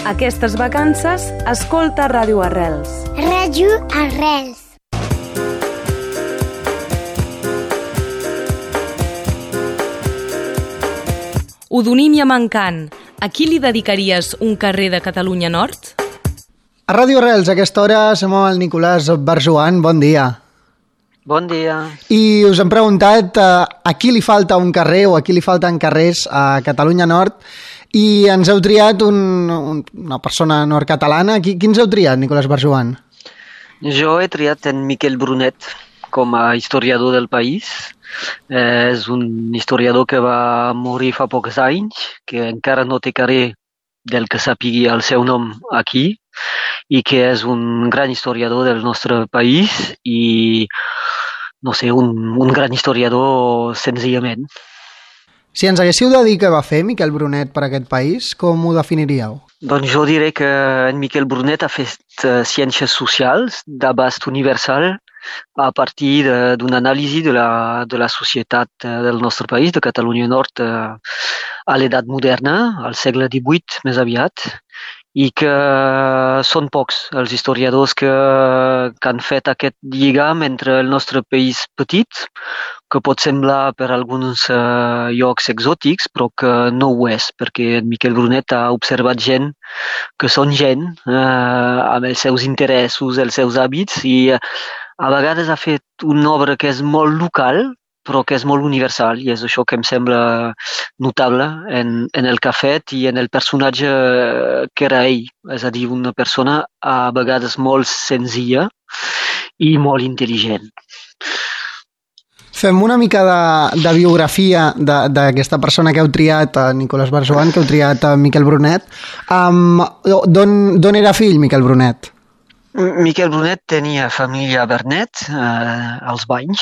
Aquestes vacances, escolta Ràdio Arrels. Ràdio Arrels. Odonímia mancant. A qui li dedicaries un carrer de Catalunya Nord? A Ràdio Arrels, a aquesta hora, som el Nicolàs Barjoan. Bon dia. Bon dia. I us hem preguntat a qui li falta un carrer o a qui li falten carrers a Catalunya Nord i ens heu triat una persona nord-catalana. Qui ens heu triat, Nicolàs Barjoan? Jo he triat en Miquel Brunet com a historiador del país. És un historiador que va morir fa pocs anys, que encara no té carrer del que sàpigui el seu nom aquí i que és un gran historiador del nostre país i, no sé, un gran historiador senzillament. Si ens haguéssiu de dir què va fer Miquel Brunet per aquest país, com ho definiríeu? Doncs jo diré que en Miquel Brunet ha fet ciències socials d'abast universal a partir d'una anàlisi de la societat del nostre país, de Catalunya Nord, a l'edat moderna, al segle XVIII més aviat, i que són pocs els historiadors que han fet aquest lligam entre el nostre país petit, que pot semblar per alguns llocs exòtics, però que no ho és, perquè en Miquel Brunet ha observat gent que són gent amb els seus interessos, els seus hàbits, i a vegades ha fet una obra que és molt local, però que és molt universal, i és això que em sembla notable en el que ha fet i en el personatge que era ell. És a dir, una persona a vegades molt senzilla i molt intel·ligent. Fem una mica de biografia d'aquesta persona que heu triat, Nicolàs Barjoan, que heu triat Miquel Brunet. D'on era fill Miquel Brunet? Miquel Brunet tenia família a Vernet, als Banys,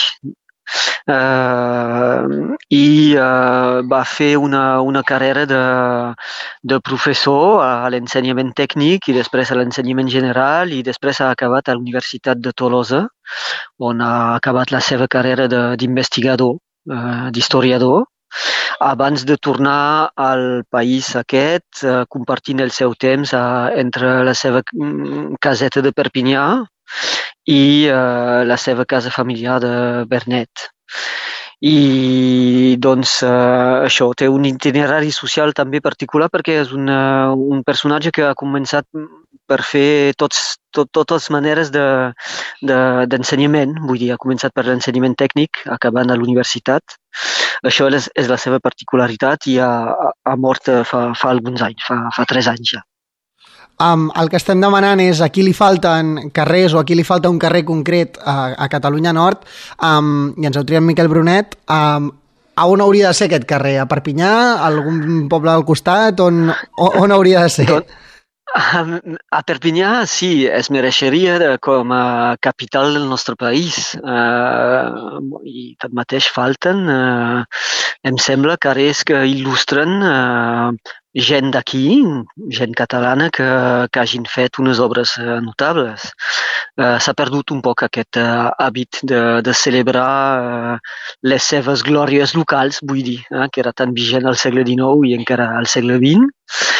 i va fer una carrera de professor a l'ensenyament tècnic i després a l'ensenyament general i després ha acabat a la Universitat de Tolosa, on ha acabat la seva carrera d'investigador, d'historiador, abans de tornar al país aquest, compartint el seu temps entre la seva caseta de Perpinyà i la seva casa familiar de Vernet. I doncs això té un itinerari social també particular perquè és un personatge que ha començat per fer totes maneres d'ensenyament, vull dir, ha començat per l'ensenyament tècnic, acabant a l'universitat. Això és la seva particularitat i ha mort fa alguns anys, fa 3 anys ja. El que estem demanant és a qui li falten carrers o a qui li falta un carrer concret a Catalunya Nord, i ens heu triat Miquel Brunet. A on hauria de ser aquest carrer? A Perpinyà? A algun poble del costat? On hauria de ser? A Perpinyà sí, es mereixeria com a capital del nostre país. I tanmateix falten, em sembla, carrers que il·lustren gent d'aquí, gent catalana que hagin fet unes obres notables. S'ha perdut un poc aquest hàbit de celebrar les seves glòries locals, vull dir, que era tan vigent al segle XIX i encara al segle XX.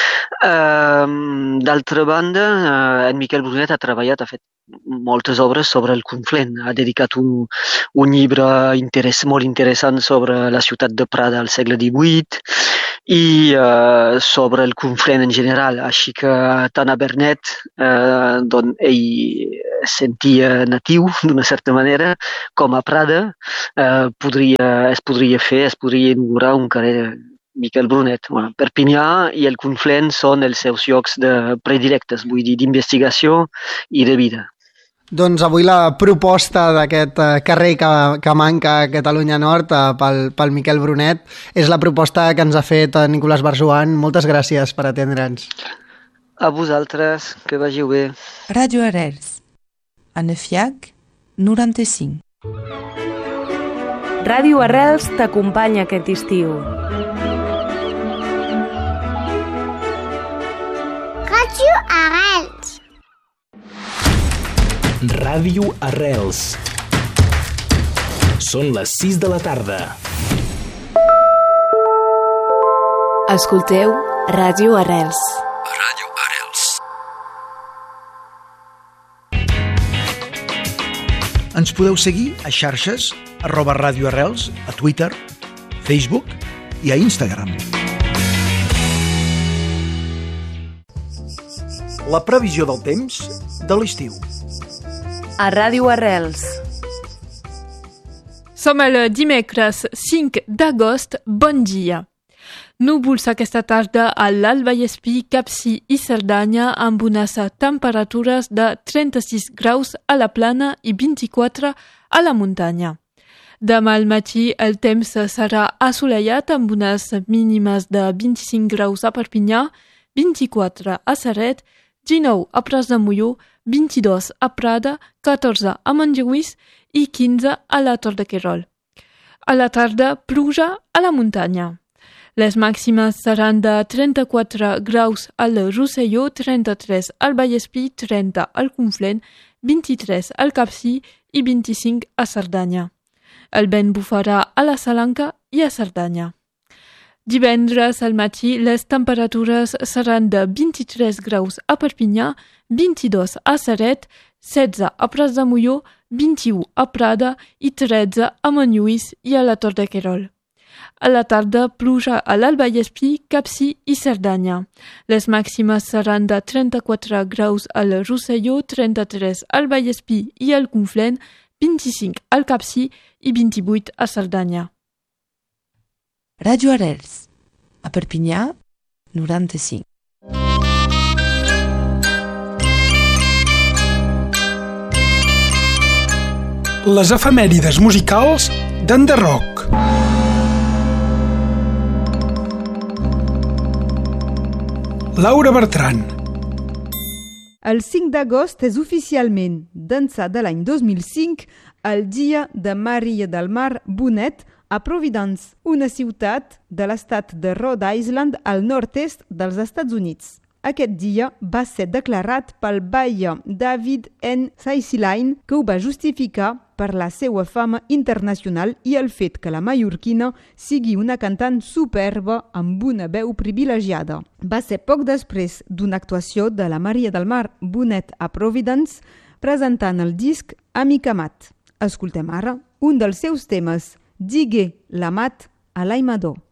D'altra banda, en Miquel Brunet ha treballat, ha fet moltes obres sobre el Conflent. Ha dedicat un llibre molt interessant sobre la ciutat de Prada al segle XVIII i sobre el Conflent en general. Així que tant a Vernet, d'on ell es sentia natiu d'una certa manera, com a Prada, es podria inaugurar un carrer Miquel Brunet. Perpinyà i el Conflent són els seus llocs predilectes, vull dir, d'investigació i de vida. Doncs avui la proposta d'aquest carrer que manca a Catalunya Nord pel Miquel Brunet és la proposta que ens ha fet Nicolàs Barjoan. Moltes gràcies per atendre'ns. A vosaltres, que vagi bé. Ràdio Arrels, a Nefiac 95. Ràdio Arrels t'acompanya aquest estiu. Ràdio Arrels. Ràdio Arrels. Són les 6 de la tarda. Escolteu Ràdio Arrels. Ràdio Arrels. Ens podeu seguir a xarxes @Radio Arrels, a Twitter, Facebook i a Instagram. La previsió del temps de l'estiu. A Ràdio Arrels. Som el dimecres 5 d'agost. Bon dia. Núvols aquesta tarda a l'Alt Vallespir, Capcir i Cerdanya amb unes temperatures de 36 graus a la plana i 24 a la muntanya. Demà al matí el temps serà assolellat amb unes mínimes de 25 graus a Perpinyà, 24 a Ceret, 19 a Pras de Molló, 22 a Prada, 14 a Montjuïc i 15 a la Tor de Querol. A la tarda, pluja a la muntanya. Les màximes seran de 34 graus al Rosselló, 33 al Vallespir, 30 al Conflent, 23 al Capcir i 25 a Cerdanya. El vent bufarà a la Salanca i a Cerdanya. Divendres al matí les temperatures seran de 23 graus a Perpinyà, 22 a Ceret, 16 a Pras de Molló, 21 a Prada i 13 a Montjuïc i a la Tor de Querol. A la tarda, pluja a l'Alt Vallespir, Capcir i Cerdanya. Les màximes seran de 34 graus al Rosselló, 33 al Vallespir i al Conflent, 25 al Capcir i 28 a Cerdanya. Ràdio Arrels. A Perpinyà, 95. Les efemèrides musicals d'Enderroc. Laura Bertran. El 5 d'agost és oficialment, d'ençà de l'any 2005, el dia de Maria del Mar Bonet a Providence, una ciutat de l'estat de Rhode Island al nord-est dels Estats Units. Aquest dia va ser declarat pel batle David N. Cicilline, que ho va justificar per la seva fama internacional i el fet que la mallorquina sigui una cantant superba amb una veu privilegiada. Va ser poc després d'una actuació de la Maria del Mar Bonet a Providence presentant el disc Amic Amat. Escoltem ara un dels seus temes, Digué l'Amat a l'Aimador.